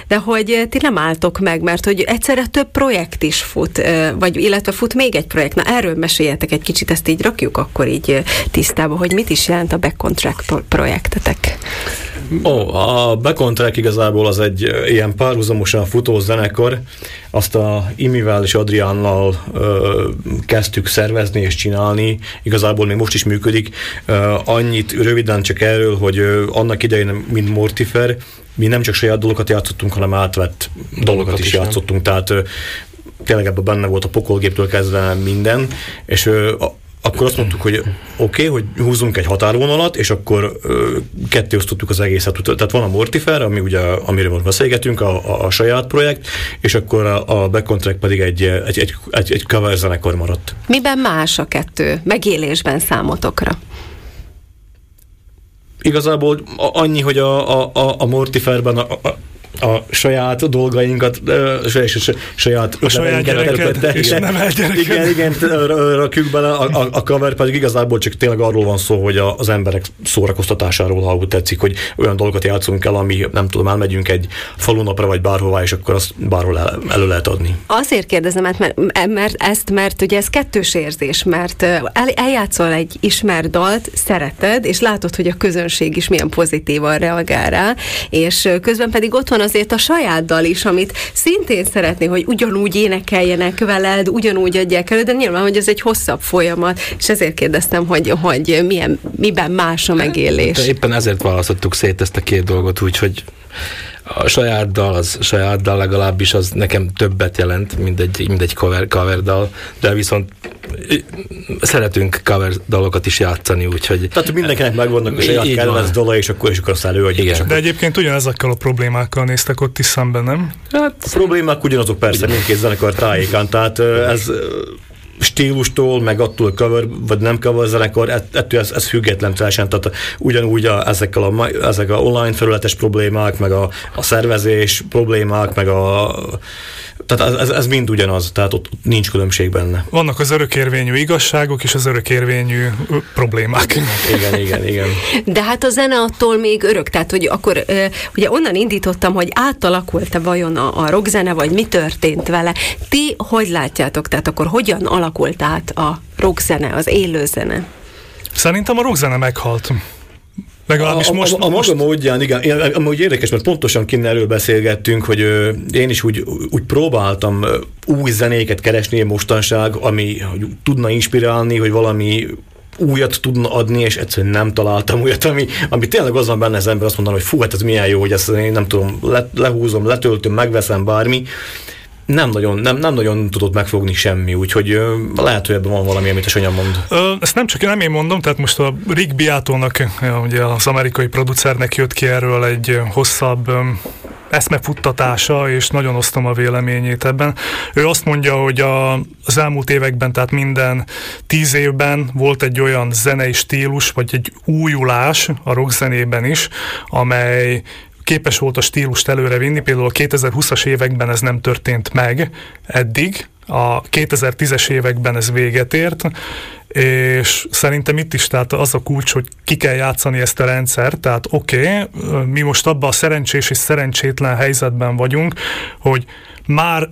de hogy ti nem álltok meg, mert hogy egyszerre több projekt is fut, vagy illetve fut még egy projekt. Na erről meséljetek egy kicsit, ezt így rakjuk akkor így tisztába, hogy mit is jelent a Back on Track projektetek. A Back on Track igazából az egy ilyen párhuzamosan futó zenekar. Azt a Imivel és Adriánnal kezdtük szervezni és csinálni. Igazából még most is működik. Annyit röviden csak erről, hogy annak idején, mint Mortifer, mi nem csak saját dalokat játszottunk, hanem átvett dalokat is játszottunk. Tehát tényleg ebben benne volt a Pokolgéptől kezdve minden, és akkor azt mondtuk, hogy oké, hogy húzzunk egy határvonalat, és akkor ketté osztottuk az egészet. Tehát van a Mortifer, ami ugye, amiről most beszélgetünk, a saját projekt, és akkor a Back on Track pedig egy cover zenekar maradt. Miben más a kettő megélésben számotokra? Igazából annyi, hogy a Mortiferben a saját dolgainkat, saját gyereket, és nevelt gyereket. Igen, rakjuk bele, a cover pedig igazából csak tényleg arról van szó, hogy az emberek szórakoztatásáról, ha úgy tetszik, hogy olyan dolgokat játszunk el, ami nem tudom, elmegyünk egy falunapra vagy bárhová, és akkor azt bárhol elő lehet adni. Azért kérdezem, mert ugye ez kettős érzés, mert eljátszol egy ismert dalt, szereted, és látod, hogy a közönség is milyen pozitívan reagál rá, és közben pedig ott van azért a saját dal is, amit szintén szeretné, hogy ugyanúgy énekeljenek veled, ugyanúgy adják elő, de nyilván, hogy ez egy hosszabb folyamat, és ezért kérdeztem, hogy miben más a megélés. De éppen ezért választottuk szét ezt a két dolgot, úgyhogy a saját dal legalábbis az nekem többet jelent, mint egy cover dal, de viszont szeretünk cover dalokat is játszani, úgyhogy... Tehát mindenkinek megvannak a saját kedvenc dala, és akkor azt előadjuk. De egyébként ugyanezekkel a problémákkal néztek ott is szemben, nem? Hát a problémák ugyanazok persze mindkét zenekar tájékán, tehát ez stílustól, meg attól cover, vagy nem cover zenekar, ettől ez független teljesen, tehát ugyanúgy ezek a online felületes problémák, meg a szervezés problémák, meg tehát ez mind ugyanaz, tehát ott nincs különbség benne. Vannak az örökérvényű igazságok és az örökérvényű problémák. Igen. De hát a zene attól még örök, tehát hogy akkor ugye onnan indítottam, hogy átalakult-e vajon a rockzene, vagy mi történt vele. Ti hogy látjátok, tehát akkor hogyan alakult át a rockzene, az élőzene? Szerintem a rockzene meghalt. A maga módján, igen, amúgy érdekes, mert pontosan kint erről beszélgettünk, hogy én is úgy próbáltam új zenéket keresni mostanság, ami tudna inspirálni, hogy valami újat tudna adni, és egyszerűen nem találtam újat, ami tényleg az van benne az ember, azt mondaná, hogy fú, hát ez milyen jó, hogy ezt én nem tudom, lehúzom, letöltöm, megveszem bármi. Nem nagyon tudott megfogni semmi, úgyhogy lehet, hogy ebben van valami, amit a Sanya mond. Ezt nem én mondom, tehát most a Rick Beato-nak, ugye az amerikai producernek jött ki erről egy hosszabb eszmefuttatása, és nagyon osztom a véleményét ebben. Ő azt mondja, hogy az elmúlt években, tehát minden 10 évben volt egy olyan zenei stílus, vagy egy újulás a rockzenében is, amely képes volt a stílust előrevinni, például a 2020-as években ez nem történt meg eddig, a 2010-es években ez véget ért, és szerintem itt is tehát az a kulcs, hogy ki kell játszani ezt a rendszert, tehát mi most abban a szerencsés és szerencsétlen helyzetben vagyunk, hogy már,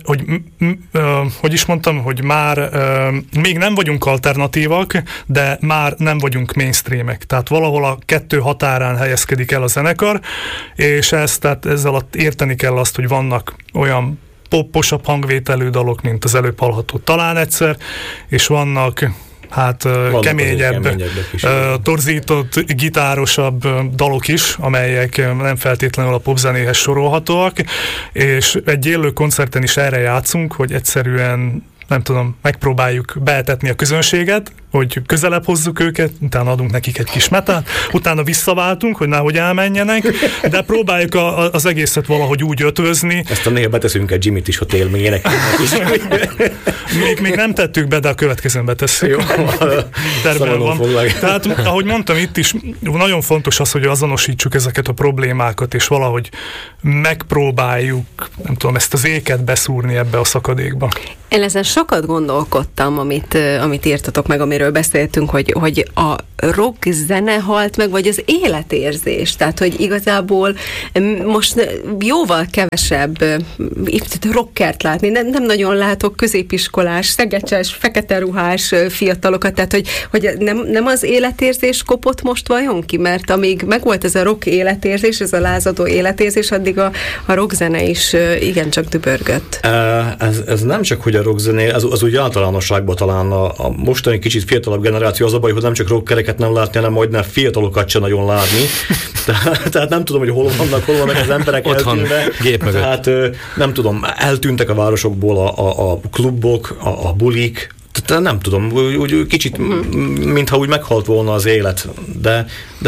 még nem vagyunk alternatívak, de már nem vagyunk mainstreamek. Tehát valahol a kettő határán helyezkedik el a zenekar, és tehát ezzel alatt érteni kell azt, hogy vannak olyan poposabb hangvételű dalok, mint az előbb hallható Talán egyszer, és vannak keményebb, torzított, gitárosabb dalok is, amelyek nem feltétlenül a popzenéhez sorolhatóak, és egy élő koncerten is erre játszunk, hogy egyszerűen nem tudom, megpróbáljuk beetetni a közönséget, hogy közelebb hozzuk őket, utána adunk nekik egy kis metát, utána visszaváltunk, hogy nehogy elmenjenek, de próbáljuk az egészet valahogy úgy ötvözni. Ezt a néha beteszünk egy Jimmy-t is, hogy élményének is. még nem tettük be, de a következőn betesszük. Jó, tervben van. Tehát, ahogy mondtam, itt is nagyon fontos az, hogy azonosítsuk ezeket a problémákat, és valahogy megpróbáljuk, nem tudom, ezt az éket beszúrni ebbe a szakadékba. Én ezen sokat gondolkodtam, amit írtatok meg, amiről beszéltünk, hogy a rock zene halt meg, vagy az életérzés? Tehát, hogy igazából most jóval kevesebb rockert látni. Nem nagyon látok középiskolás, szegecses, fekete ruhás fiatalokat, tehát, hogy nem az életérzés kopott most vajon ki? Mert amíg megvolt ez a rock életérzés, ez a lázadó életérzés, addig a rockzene is igencsak dübörgött. Ez nem csak, hogy a rockzene, az úgy általánosságban talán a mostani kicsit fiatalabb generáció az a baj, hogy nem csak rockereket nem látni, hanem majdnem fiatalokat sem nagyon látni. Tehát nem tudom, hogy hol vannak az emberek eltűnve. Tehát nem tudom, eltűntek a városokból a klubok, a bulik, tehát nem tudom, úgy kicsit, mintha úgy meghalt volna az élet, de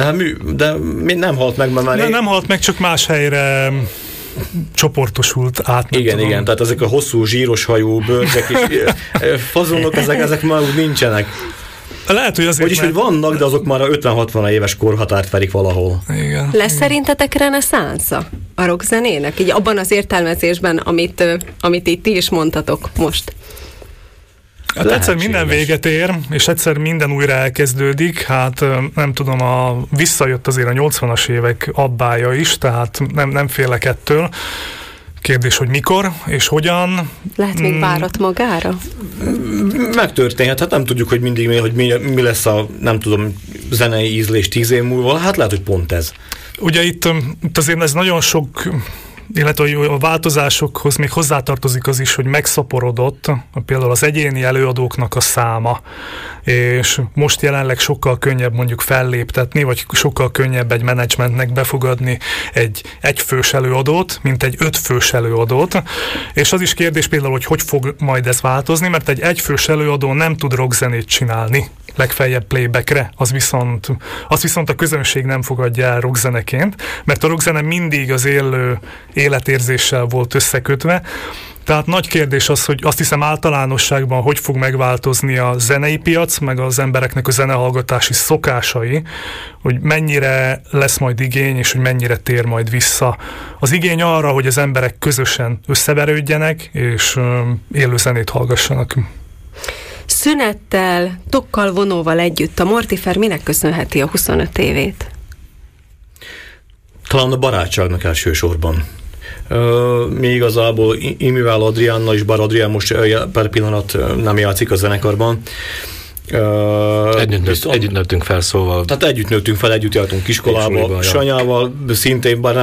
nem halt meg, mert már... Nem halt meg, csak más helyre csoportosult át. Igen, tehát ezek a hosszú, zsíros hajú, bőrcek és fazonok, ezek már úgy nincsenek. Lehet, hogy azért... Vagyis, hogy vannak, de azok már a 50-60 éves korhatárt felik valahol. Igen. Lesz szerintetek reneszánsza a rockzenének? Így abban az értelmezésben, amit itt ti is mondtatok most. Hát egyszer minden véget ér, és egyszer minden újra elkezdődik, hát nem tudom, visszajött azért a 80-as évek abbája is, tehát nem félek ettől. Kérdés, hogy mikor és hogyan. Lehet még várat magára? Megtörténhet, hát nem tudjuk, hogy mindig hogy mi lesz a, nem tudom, zenei ízlés 10 év múlva, hát lehet, hogy pont ez. Ugye itt azért ez nagyon sok, illetve a változásokhoz még hozzátartozik az is, hogy megszaporodott például az egyéni előadóknak a száma, és most jelenleg sokkal könnyebb mondjuk felléptetni, vagy sokkal könnyebb egy menedzsmentnek befogadni egy egyfős előadót, mint egy 5 fős előadót, és az is kérdés például, hogy fog majd ez változni, mert egy egyfős előadó nem tud rockzenét csinálni, legfeljebb playbackre, azt viszont a közönség nem fogadja el rockzeneként, mert a rockzene mindig az élő életérzéssel volt összekötve. Tehát nagy kérdés az, hogy azt hiszem általánosságban hogy fog megváltozni a zenei piac, meg az embereknek a zenehallgatási szokásai, hogy mennyire lesz majd igény, és hogy mennyire tér majd vissza. Az igény arra, hogy az emberek közösen összeverődjenek, és élő zenét hallgassanak. Szünettel, tokkal, vonóval együtt a Mortifer minek köszönheti a 25 évét? Talán a barátságnak elsősorban. Mi igazából Imivel Adriánnal is, bár Adrián most per pillanat nem játszik a zenekarban. Együtt nőttünk fel, szóval. Tehát együtt nőttünk fel, együtt jártunk iskolába, Sanyával, szintén, bár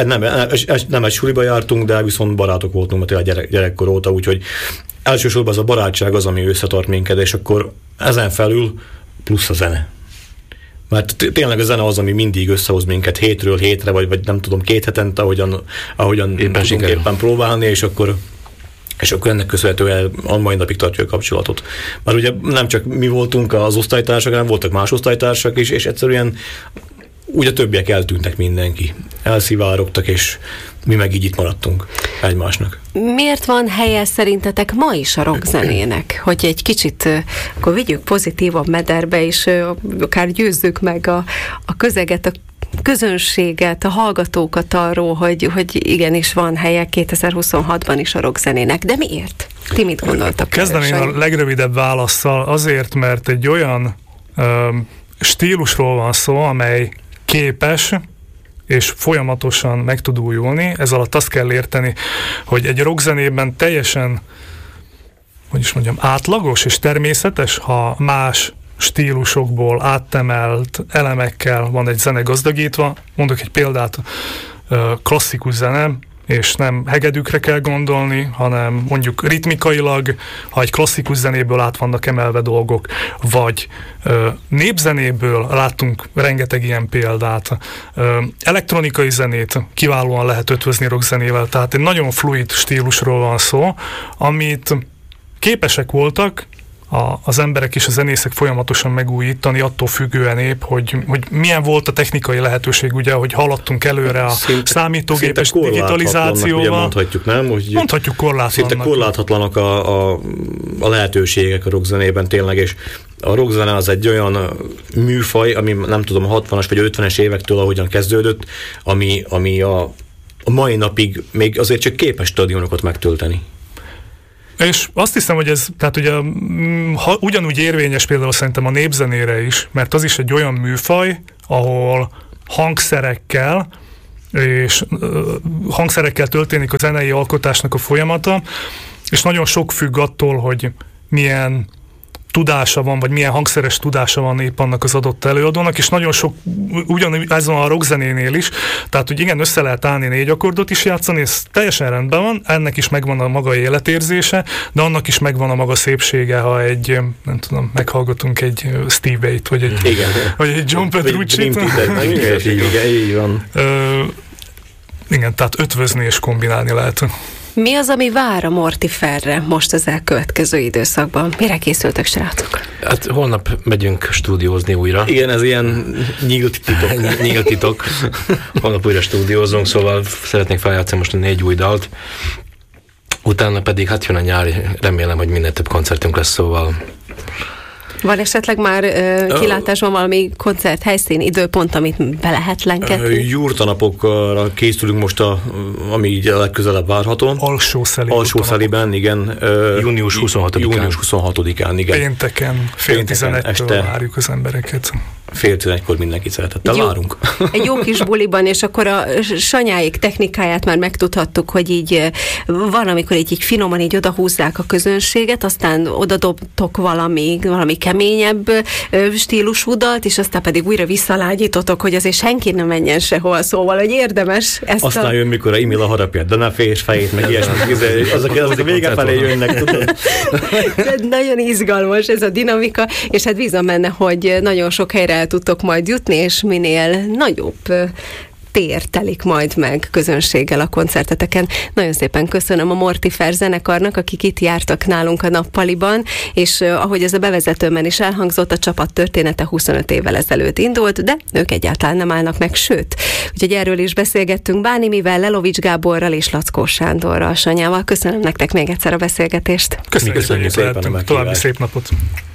nem egy suliba jártunk, de viszont barátok voltunk, mert a gyerekkor óta, úgyhogy elsősorban az a barátság az, ami összetart minket, és akkor ezen felül plusz a zene. Mert tényleg a zene az, ami mindig összehoz minket hétről hétre, vagy nem tudom, 2 hetente, ahogyan tudunk éppen próbálni, és akkor ennek köszönhetően a mai napig tartja a kapcsolatot. Mert ugye nem csak mi voltunk az osztálytársak, hanem voltak más osztálytársak is, és egyszerűen úgy a többiek eltűntek, mindenki. Elszivárogtak, és mi meg így itt maradtunk egymásnak. Miért van helye szerintetek ma is a rockzenének? Hogy egy kicsit akkor vigyük pozitívabb mederbe, és akár győzzük meg a közeget, a közönséget, a hallgatókat arról, hogy igenis van helye 2026-ban is a rockzenének. De miért? Ti mit gondoltak? Kezdem én a legrövidebb válasszal. Azért, mert egy olyan stílusról van szó, amely képes és folyamatosan meg tud újulni. Ez alatt azt kell érteni, hogy egy rockzenében teljesen, hogy is mondjam, átlagos és természetes, ha más stílusokból áttemelt elemekkel van egy zene gazdagítva. Mondok egy példát, klasszikus zene, és nem hegedűkre kell gondolni, hanem mondjuk ritmikailag, ha egy klasszikus zenéből át vannak emelve dolgok, vagy népzenéből láttunk rengeteg ilyen példát. Elektronikai zenét kiválóan lehet ötvözni rockzenével, tehát egy nagyon fluid stílusról van szó, amit képesek voltak az emberek és a zenészek folyamatosan megújítani, attól függően épp, hogy milyen volt a technikai lehetőség, ugye, hogy haladtunk előre a számítógépes digitalizációval. Ugye mondhatjuk, nem? Mondhatjuk korlátlannak. Szinte korláthatlanak a lehetőségek a rockzenében tényleg, és a rockzene az egy olyan műfaj, ami nem tudom, a 60-as vagy 50-es évektől, ahogyan kezdődött, ami a mai napig még azért csak képes stadionokat megtölteni. És azt hiszem, hogy ez, tehát ugye ugyanúgy érvényes például szerintem a népzenére is, mert az is egy olyan műfaj, ahol hangszerekkel történik a zenei alkotásnak a folyamata, és nagyon sok függ attól, hogy milyen tudása van, vagy milyen hangszeres tudása van épp annak az adott előadónak, és nagyon sok, ugyanúgy ez van a rockzenénél is, tehát hogy igen, össze lehet állni 4 akkordot is játszani, ez teljesen rendben van, ennek is megvan a maga életérzése, de annak is megvan a maga szépsége, ha egy, nem tudom, meghallgatunk egy Steve Vai-t, vagy egy John Petrucci-t. Igen, tehát ötvözni és kombinálni lehet. Mi az, ami vár a Mortiferre most az elkövetkező időszakban? Mire készültek, srácok? Hát holnap megyünk stúdiózni újra. Igen, ez ilyen nyílt titok. Nyílt titok. Holnap újra stúdiózunk, szóval szeretnék feljátszani most a 4 új dalt. Utána pedig hát jön a nyár, remélem, hogy minél több koncertünk lesz, szóval... Van esetleg már kilátásban valami koncert, helyszín, időpont, amit be lehet lenkedni? Jurtanapokra készülünk most, ami így a legközelebb várható. Alsószeliben, igen. Június 26-án, igen. Pénteken, fél 11-től várjuk az embereket. Fél 11-kor mindenkit szeretettel várunk. Egy jó kis buliban, és akkor a Sanyáik technikáját már megtudhattuk, hogy így van, amikor így finoman így odahúzzák a közönséget, aztán odadobtok valami keményebb stílusú dalt, és aztán pedig újra visszalágyítotok, hogy azért senki nem menjen sehol, szóval, hogy érdemes ezt aztán jön, mikor a Imila harapja Danafés fejét, meg ilyesmi, azok a vége felé jönnek, tudod? Nagyon izgalmas ez a dinamika, és hát bízom benne, hogy nagyon sok helyre el tudtok majd jutni, és minél nagyobb tér telik majd meg közönséggel a koncerteteken. Nagyon szépen köszönöm a Mortifer zenekarnak, akik itt jártak nálunk a nappaliban, és ahogy ez a bevezetőben is elhangzott, a csapat története 25 évvel ezelőtt indult, de ők egyáltalán nem állnak meg, sőt. Úgyhogy erről is beszélgettünk Báni Mivel, Lelovics Gáborral és Lackó Sándorral, Sanyával. Köszönöm nektek még egyszer a beszélgetést. Köszönjük szépen a meghívást. További szép napot.